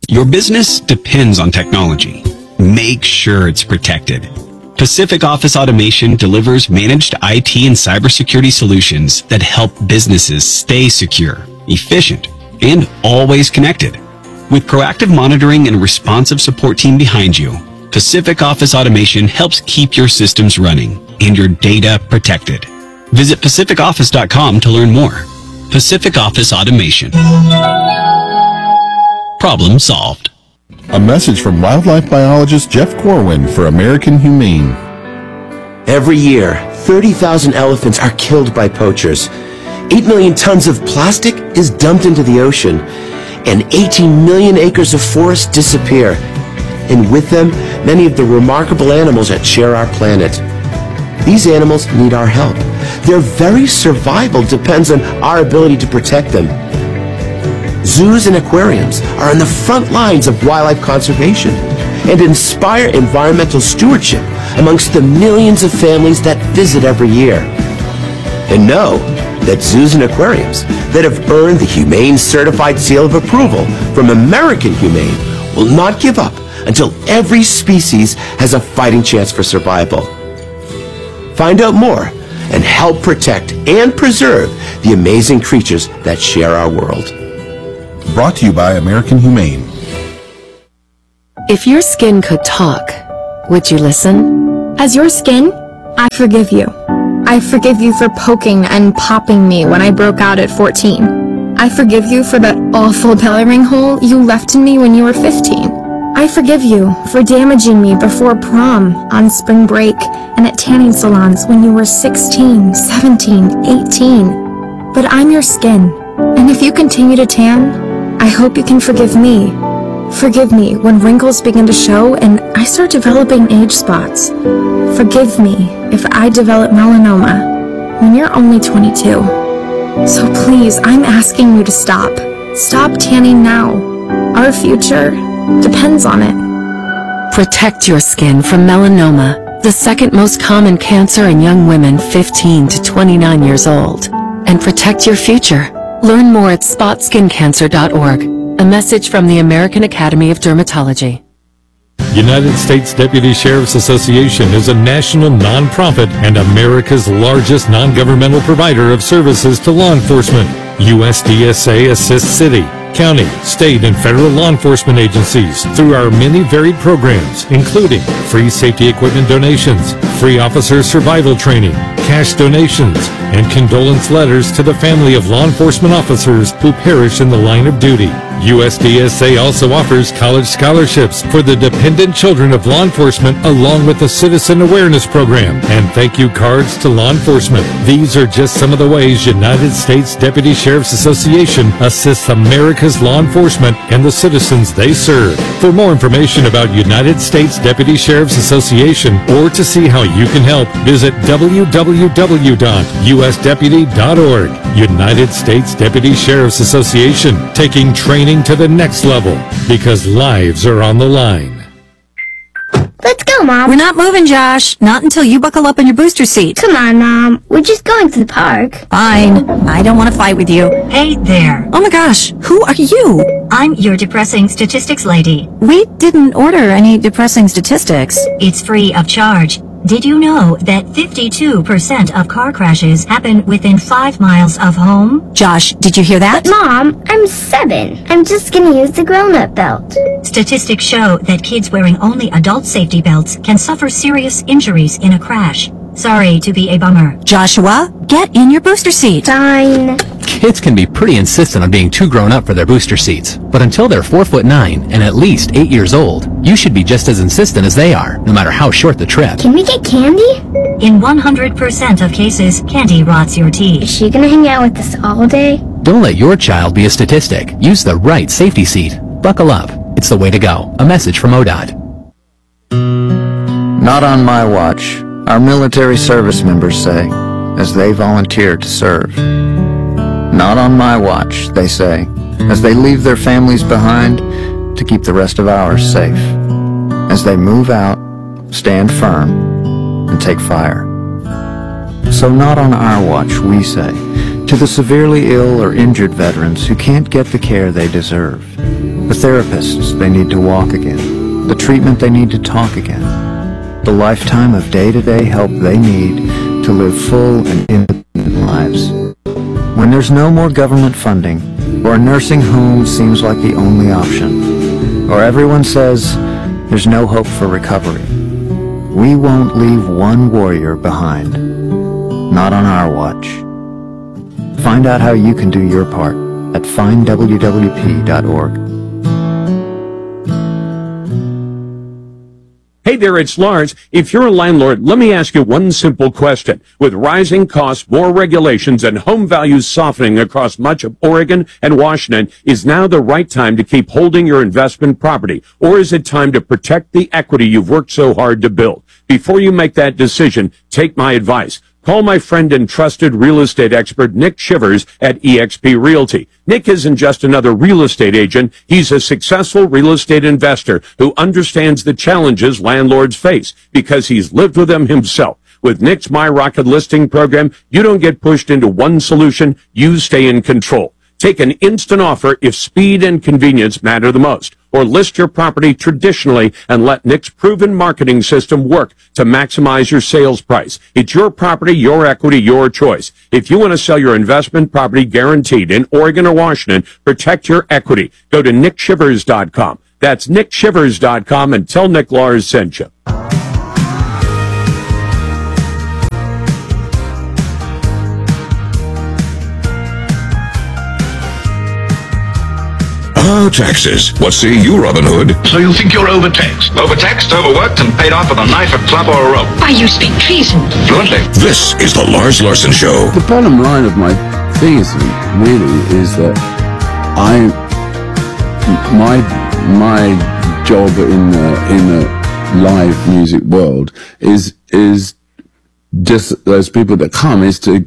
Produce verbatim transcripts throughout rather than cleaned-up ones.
Your business depends on technology. Make sure it's protected. Pacific Office Automation delivers managed I T and cybersecurity solutions that help businesses stay secure, efficient, and always connected. With proactive monitoring and a responsive support team behind you, Pacific Office Automation helps keep your systems running and your data protected. Visit pacific office dot com to learn more. Pacific Office Automation. Problem solved. A message from wildlife biologist Jeff Corwin for American Humane. Every year, thirty thousand elephants are killed by poachers. eight million tons of plastic is dumped into the ocean, and eighteen million acres of forest disappear. And with them, many of the remarkable animals that share our planet. These animals need our help. Their very survival depends on our ability to protect them. Zoos and aquariums are on the front lines of wildlife conservation and inspire environmental stewardship amongst the millions of families that visit every year. And know that zoos and aquariums that have earned the Humane Certified Seal of Approval from American Humane will not give up until every species has a fighting chance for survival. Find out more and help protect and preserve the amazing creatures that share our world. Brought to you by American Humane. If your skin could talk, would you listen? As your skin, I forgive you. I forgive you for poking and popping me when I broke out at fourteen. I forgive you for that awful belly ring hole you left in me when you were fifteen. I forgive you for damaging me before prom, on spring break, and at tanning salons when you were sixteen, seventeen, eighteen. But I'm your skin, and if you continue to tan, I hope you can forgive me. Forgive me when wrinkles begin to show and I start developing age spots. Forgive me if I develop melanoma when you're only twenty-two. So please, I'm asking you to stop. Stop tanning now. Our future depends on it. Protect your skin from melanoma, the second most common cancer in young women fifteen to twenty-nine years old. And protect your future. Learn more at spot skin cancer dot org. A message from the American Academy of Dermatology. United States Deputy Sheriff's Association is a national nonprofit and America's largest non-governmental provider of services to law enforcement. U S D S A assists city, county, state, and federal law enforcement agencies through our many varied programs, including free safety equipment donations, free officer survival training, cash donations, and condolence letters to the family of law enforcement officers who perish in the line of duty. U S D S A also offers college scholarships for the dependent children of law enforcement, along with the Citizen Awareness Program and thank you cards to law enforcement. These are just some of the ways United States Deputy Sheriff's Association assists America's law enforcement and the citizens they serve. For more information about United States Deputy Sheriff's Association or to see how you can help, visit w w w dot u s deputy dot org. United States Deputy Sheriff's Association, taking training to the next level because lives are on the line. Let's go, Mom. We're not moving, Josh. Not until you buckle up in your booster seat. Come on, Mom. We're just going to the park. Fine. I don't want to fight with you. Hey there. Oh my gosh. Who are you? I'm your depressing statistics lady. We didn't order any depressing statistics. It's free of charge. Did you know that fifty-two percent of car crashes happen within five miles of home? Josh, did you hear that? But Mom, I'm seven. I'm just gonna use the grown-up belt. Statistics show that kids wearing only adult safety belts can suffer serious injuries in a crash. Sorry to be a bummer. Joshua, get in your booster seat. Fine. Kids can be pretty insistent on being too grown up for their booster seats, but until they're four foot nine and at least eight years old, you should be just as insistent as they are, no matter how short the trip. Can we get candy? In one hundred percent of cases, candy rots your teeth. Is she gonna hang out with us all day? Don't let your child be a statistic. Use the right safety seat. Buckle up. It's the way to go. A message from O D O T. Not on my watch, our military service members say, as they volunteer to serve. Not on my watch, they say, as they leave their families behind to keep the rest of ours safe. As they move out, stand firm, and take fire. So not on our watch, we say, to the severely ill or injured veterans who can't get the care they deserve. The therapists they need to walk again. The treatment they need to talk again. The lifetime of day-to-day help they need to live full and independent lives. When there's no more government funding, or a nursing home seems like the only option, or everyone says there's no hope for recovery, we won't leave one warrior behind. Not on our watch. Find out how you can do your part at find w w p dot org. Hey there, it's Lars. If you're a landlord, let me ask you one simple question. With rising costs, more regulations, and home values softening across much of Oregon and Washington, is now the right time to keep holding your investment property? Or is it time to protect the equity you've worked so hard to build? Before you make that decision, take my advice. Call my friend and trusted real estate expert, Nick Shivers at eXp Realty. Nick isn't just another real estate agent. He's a successful real estate investor who understands the challenges landlords face because he's lived with them himself. With Nick's My Rocket listing program, you don't get pushed into one solution. You stay in control. Take an instant offer if speed and convenience matter the most. Or list your property traditionally and let Nick's proven marketing system work to maximize your sales price. It's your property, your equity, your choice. If you want to sell your investment property guaranteed in Oregon or Washington, protect your equity. Go to nick shivers dot com. That's nick shivers dot com and tell Nick Lars sent you. Oh, taxes. What say you, Robin Hood? So you think you're overtaxed? Overtaxed, overworked, and paid off with a knife, a club, or a rope. Why, you speak treason. Fluently. This is the Lars Larson Show. The bottom line of my thing is, really, is that I, my, my job in the, in the live music world is, is just those people that come is to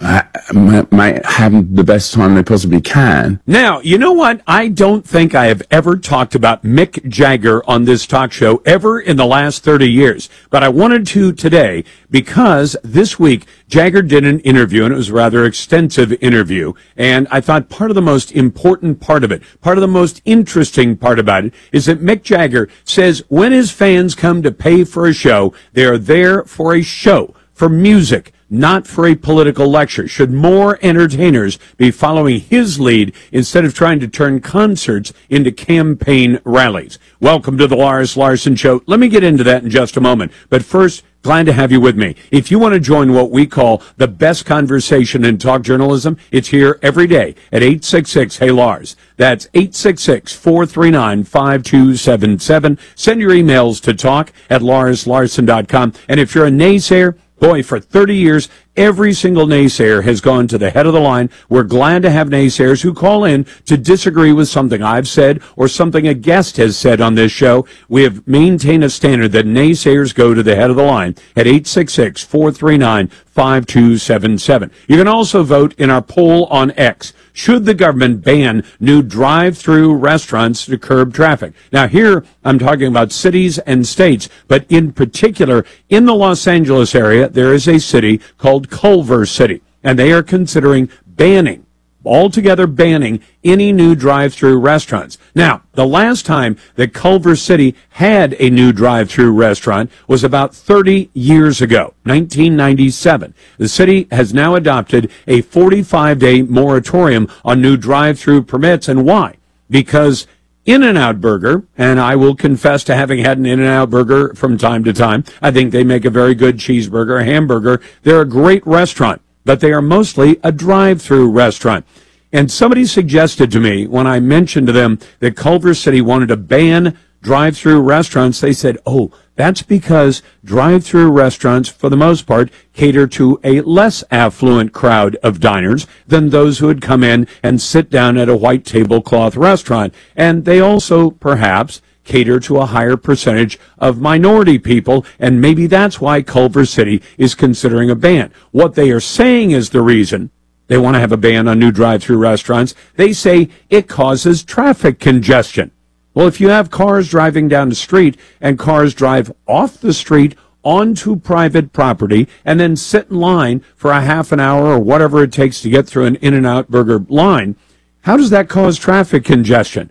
might have the best time they possibly can. Now, you know what? I don't think I have ever talked about Mick Jagger on this talk show ever in the last thirty years. But I wanted to today because this week Jagger did an interview, and it was a rather extensive interview. And I thought part of the most important part of it, part of the most interesting part about it, is that Mick Jagger says when his fans come to pay for a show, they are there for a show, for music, not for a political lecture. Should more entertainers be following his lead instead of trying to turn concerts into campaign rallies? Welcome to the Lars Larson Show. Let me get into that in just a moment. But first, glad to have you with me. If you want to join what we call the best conversation in talk journalism, it's here every day at eight six six, hey Lars. That's eight six six, four three nine, five two seven seven. Send your emails to talk at lars larson dot com. And if you're a naysayer, boy, for thirty years, every single naysayer has gone to the head of the line. We're glad to have naysayers who call in to disagree with something I've said or something a guest has said on this show. We have maintained a standard that naysayers go to the head of the line at eight six six, four three nine, five two seven seven. You can also vote in our poll on X. Should the government ban new drive-through restaurants to curb traffic? Now, here I'm talking about cities and states, but in particular, in the Los Angeles area, there is a city called Culver City, and they are considering banning, altogether banning any new drive-through restaurants. Now, the last time that Culver City had a new drive-through restaurant was about thirty years ago, nineteen ninety-seven. The city has now adopted a forty-five day moratorium on new drive-through permits. And why? Because In-N-Out Burger, and I will confess to having had an In-N-Out Burger from time to time. I think they make a very good cheeseburger, hamburger. They're a great restaurant, but they are mostly a drive-through restaurant. And somebody suggested to me when I mentioned to them that Culver City wanted to ban drive-through restaurants, they said, oh, that's because drive-through restaurants, for the most part, cater to a less affluent crowd of diners than those who would come in and sit down at a white tablecloth restaurant. And they also, perhaps, cater to a higher percentage of minority people, and maybe that's why Culver City is considering a ban. What they are saying is the reason they want to have a ban on new drive-through restaurants. They say it causes traffic congestion. Well, if you have cars driving down the street and cars drive off the street onto private property and then sit in line for a half an hour or whatever it takes to get through an In-N-Out Burger line, how does that cause traffic congestion?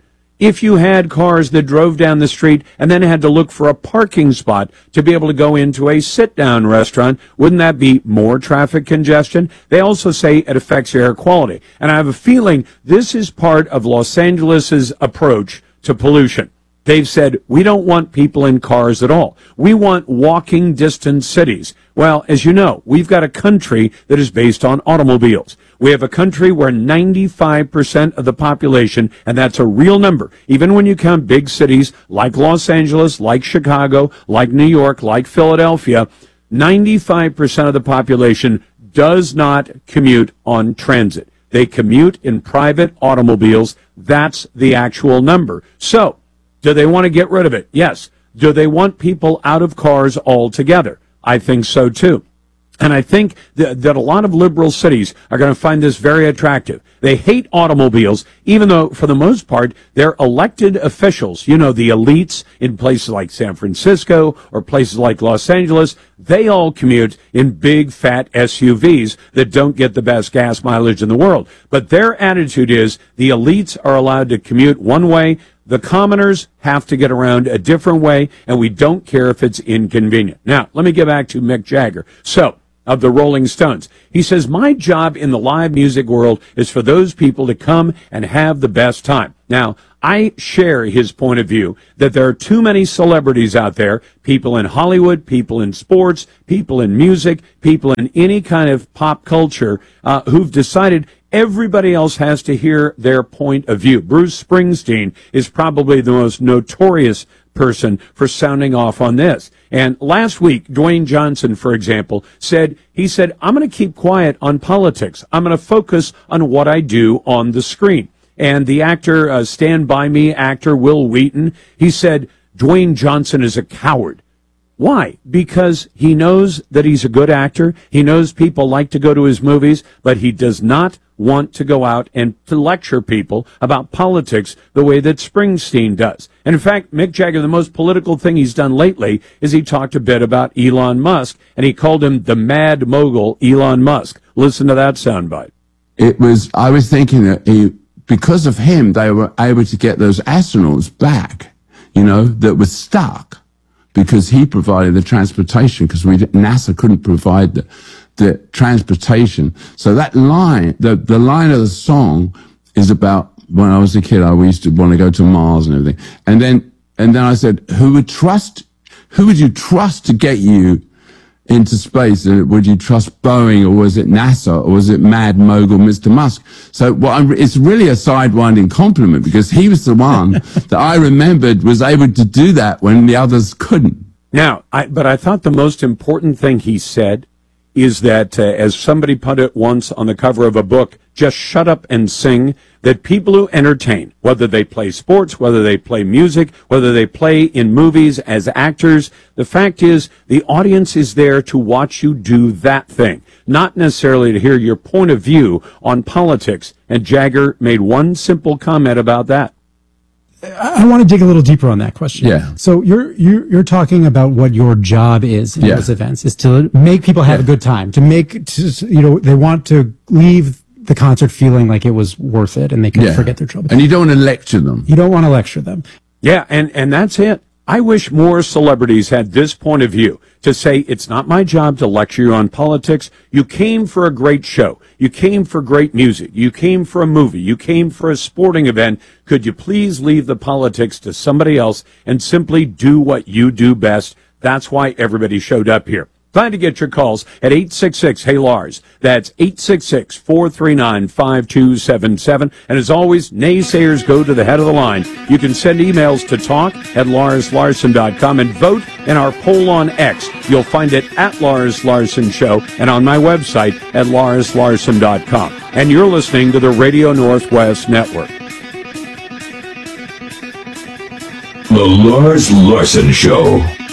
if you had cars that drove down the street and then had to look for a parking spot to be able to go into a sit-down restaurant, wouldn't that be more traffic congestion? They also say it affects air quality. And I have a feeling this is part of Los Angeles's approach to pollution. They've said, we don't want people in cars at all. We want walking distance cities. Well, as you know, we've got a country that is based on automobiles. We have a country where ninety-five percent of the population, and that's a real number, even when you count big cities like Los Angeles, like Chicago, like New York, like Philadelphia, ninety-five percent of the population does not commute on transit. They commute in private automobiles. That's the actual number. So, do they want to get rid of it? Yes. Do they want people out of cars altogether? I think so, too. And I think that, that a lot of liberal cities are going to find this very attractive. They hate automobiles, even though, for the most part, they're elected officials. You know, the elites in places like San Francisco or places like Los Angeles, they all commute in big, fat S U Vs that don't get the best gas mileage in the world. But their attitude is the elites are allowed to commute one way. The commoners have to get around a different way, and we don't care if it's inconvenient. Now, let me get back to Mick Jagger. So, of the Rolling Stones. He says, my job in the live music world is for those people to come and have the best time. Now, I share his point of view that there are too many celebrities out there, people in Hollywood, people in sports, people in music, people in any kind of pop culture, uh, who've decided everybody else has to hear their point of view. Bruce Springsteen is probably the most notorious person for sounding off on this. And last week, Dwayne Johnson, for example, said, he said, I'm going to keep quiet on politics. I'm going to focus on what I do on the screen. And the actor, uh, Stand By Me actor Will Wheaton, he said, Dwayne Johnson is a coward. Why? Because he knows that he's a good actor. He knows people like to go to his movies, but he does not want to go out and to lecture people about politics the way that Springsteen does. And in fact, Mick Jagger, the most political thing he's done lately is he talked a bit about Elon Musk, and he called him the mad mogul Elon Musk. Listen to that soundbite. It was, I was thinking that he, because of him, they were able to get those astronauts back, you know, that were stuck, because he provided the transportation, because we NASA couldn't provide the, the transportation. So that line, the, the line of the song is about when I was a kid, I used to want to go to Mars and everything. And then, and then I said, who would trust, who would you trust to get you into space? Would you trust Boeing, or was it NASA, or was it mad mogul Mister Musk? So what I'm, it's really a sidewinding compliment, because he was the one that I remembered was able to do that when the others couldn't. Now, I, but I thought the most important thing he said is that, uh, as somebody put it once on the cover of a book, just shut up and sing, that people who entertain, whether they play sports, whether they play music, whether they play in movies as actors, the fact is the audience is there to watch you do that thing, not necessarily to hear your point of view on politics. And Jagger made one simple comment about that. I want to dig a little deeper on that question. Yeah. So you're you're you're talking about what your job is in Yeah. those events, is to make people have Yeah. a good time, to make to, you know, they want to leave the concert feeling like it was worth it, and they can Yeah. forget their trouble. And you don't want to lecture them. You don't want to lecture them. Yeah, and, and that's it. I wish more celebrities had this point of view, to say, it's not my job to lecture you on politics. You came for a great show. You came for great music. You came for a movie. You came for a sporting event. Could you please leave the politics to somebody else and simply do what you do best? That's why everybody showed up here. Glad to get your calls at eight six six, hey Lars. That's eight six six, four three nine, five two seven seven. And as always, naysayers go to the head of the line. You can send emails to talk at lars larson dot com and vote in our poll on X. You'll find it at Lars Larson Show and on my website at lars larson dot com. And you're listening to the Radio Northwest Network. The Lars Larson Show.